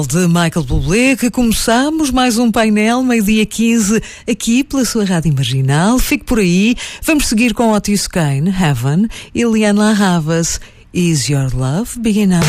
De Michael Bublé, que começamos mais um painel, meio-dia 15, aqui pela sua Rádio Marginal. Fique por aí. Vamos seguir com Otis Kane, Heaven, e Liana Havas, Is Your Love Big Enough?